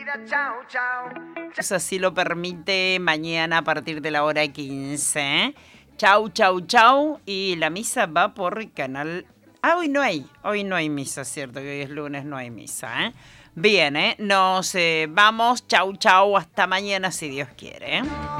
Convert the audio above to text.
Así lo permite mañana a partir de la hora 15. Chau, chau, chau. Y la misa va por canal... hoy no hay misa, cierto, que hoy es lunes, no hay misa, ¿eh? Bien, nos vamos, chau, chau, hasta mañana si Dios quiere.